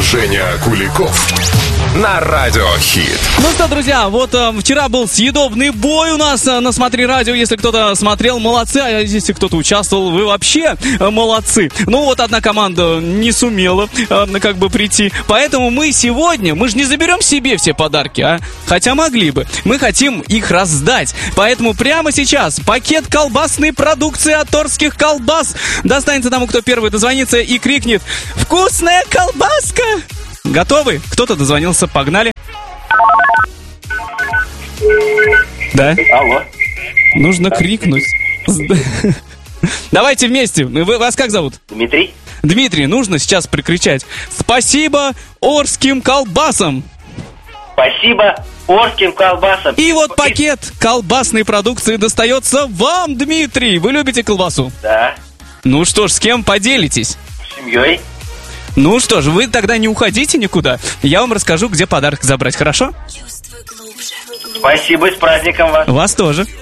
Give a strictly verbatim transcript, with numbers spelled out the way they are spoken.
Женя Куликов на Радио Хит. Ну что, друзья, вот э, вчера был съедобный бой у нас э, на «Смотри радио». Если кто-то смотрел, молодцы. А если кто-то участвовал, вы вообще э, молодцы. Ну вот одна команда не сумела э, как бы прийти. Поэтому мы сегодня, мы же не заберем себе все подарки, а? Хотя могли бы. Мы хотим их раздать. Поэтому прямо сейчас пакет колбасной продукции от Орских колбас достанется тому, кто первый дозвонится и крикнет: «Вкусная колбаска!» Готовы? Кто-то дозвонился, погнали. Да? Алло. Нужно крикнуть. Давайте вместе. Вы, вас как зовут? Дмитрий. Дмитрий, нужно сейчас прикричать: «Спасибо Орским колбасам!» Спасибо Орским колбасам. И вот пакет колбасной продукции достается вам, Дмитрий. Вы любите колбасу? Да. Ну что ж, с кем поделитесь? С семьей. Ну что ж, вы тогда не уходите никуда. Я вам расскажу, где подарок забрать, хорошо? Спасибо, и с праздником вас. Вас тоже.